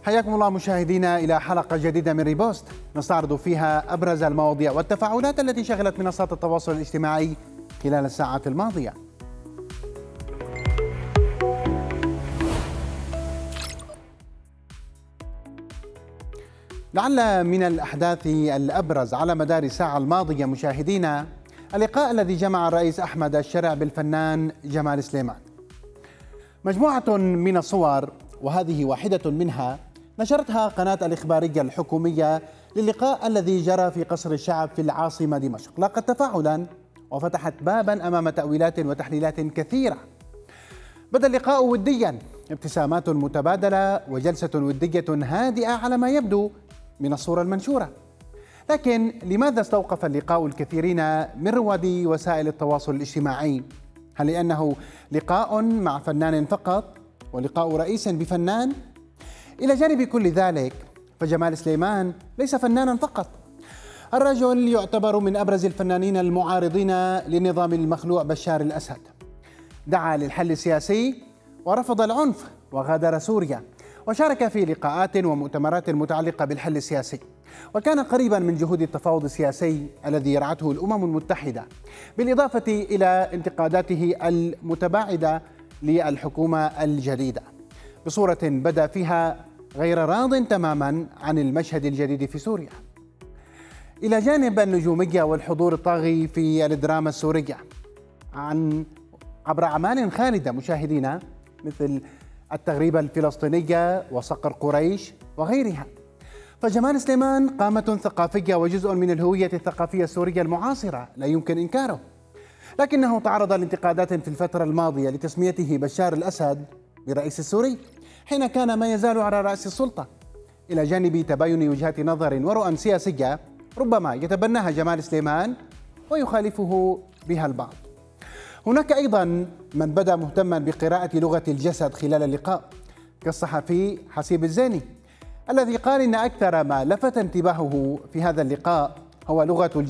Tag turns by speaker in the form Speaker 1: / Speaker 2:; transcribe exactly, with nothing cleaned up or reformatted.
Speaker 1: حياكم الله مشاهدينا إلى حلقة جديدة من ريبوست نستعرض فيها أبرز المواضيع والتفاعلات التي شغلت منصات التواصل الاجتماعي خلال الساعات الماضية. لعل من الأحداث الأبرز على مدار الساعة الماضية مشاهدينا اللقاء الذي جمع الرئيس أحمد الشرع بالفنان جمال سليمان. مجموعة من الصور وهذه واحدة منها نشرتها قناة الإخبارية الحكومية للقاء الذي جرى في قصر الشعب في العاصمة دمشق، لاقت تفاعلا وفتحت بابا أمام تأويلات وتحليلات كثيرة. بدأ اللقاء وديا، ابتسامات متبادلة وجلسة ودية هادئة على ما يبدو من الصورة المنشورة. لكن لماذا استوقف اللقاء الكثيرين من رواد وسائل التواصل الاجتماعي؟ هل لأنه لقاء مع فنان فقط ولقاء رئيس بفنان؟ إلى جانب كل ذلك فجمال سليمان ليس فنانا فقط، الرجل يعتبر من أبرز الفنانين المعارضين للنظام المخلوع بشار الأسد. دعا للحل السياسي ورفض العنف وغادر سوريا، وشارك في لقاءات ومؤتمرات متعلقة بالحل السياسي، وكان قريبا من جهود التفاوض السياسي الذي يرعته الأمم المتحدة، بالإضافة إلى انتقاداته المتباعدة للحكومة الجديدة بصورة بدا فيها غير راض تماما عن المشهد الجديد في سوريا. إلى جانب النجومية والحضور الطاغي في الدراما السورية عن عبر أعمال خالدة مشاهدينا مثل التغريبة الفلسطينية وصقر قريش وغيرها، فجمال سليمان قامة ثقافية وجزء من الهوية الثقافية السورية المعاصرة لا يمكن إنكاره، لكنه تعرض لانتقادات في الفترة الماضية لتسميته بشار الأسد برئيس السوري حين كان ما يزال على رأس السلطة، إلى جانب تباين وجهات نظر ورؤى سياسية ربما يتبناها جمال سليمان ويخالفه بها البعض. هناك أيضا من بدا مهتما بقراءة لغة الجسد خلال اللقاء كالصحفي حسيب الزيني الذي قال إن أكثر ما لفت انتباهه في هذا اللقاء هو لغة الجسد